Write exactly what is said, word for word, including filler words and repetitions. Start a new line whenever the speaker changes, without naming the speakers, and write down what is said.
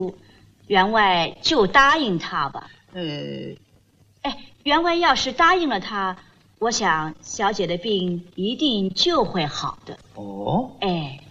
员外就答应他吧。
呃，
哎，员外要是答应了他，我想小姐的病一定就会好的。
哦，
哎。